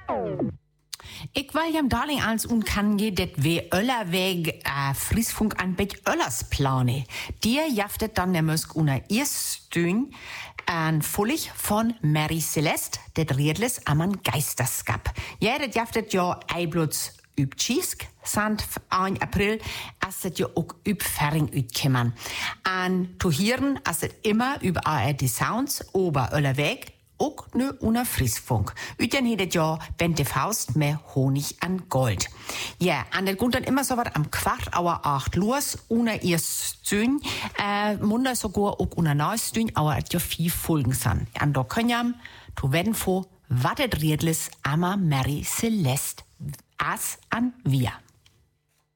Ik wil jam darling als kan je dat we Öllerweg Friesfunk an Bett Öllers planen. Die jaftet dann nämlich una Erstün an Fullig von Mary Celeste, det Riedles am Geisterskap. Ja, det jaftet ja Eibluts üb Tschiesk, sant 1 April, as det ja auch üb Ferring ütkämmern. An zu hören, as det immer über ARD Sounds, ober Öllerweg, auch nu una Friesfunk. Üten hedet ja Bente Faust mit Honig an Gold. Ja, an der Grund dann immer so was am 7:08 los, una erst Stün, Munder sogar auch una Neustün, aber et ja viel Folgen san. An da können tu werden vor, wat et Riedles ama Mary Celeste as an wir.